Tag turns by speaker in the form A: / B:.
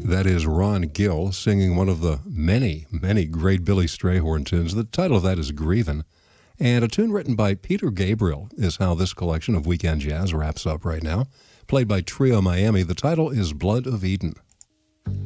A: That is Ron Gill singing one of the many, many great Billy Strayhorn tunes. The title of that is Grievin'. And a tune written by Peter Gabriel is how this collection of weekend jazz wraps up right now. Played by Trio Miami. The title is Blood of Eden.